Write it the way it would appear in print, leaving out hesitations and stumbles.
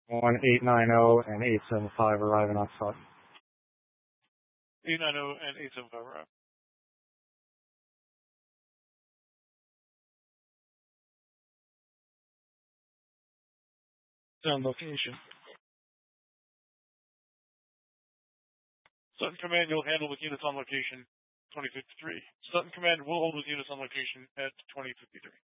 on 890 and 875 arriving on Sutton. 890 and 875 arrive. On location. Sutton Command, you'll handle with units on location 2053. Sutton Command will hold with units on location at 2053.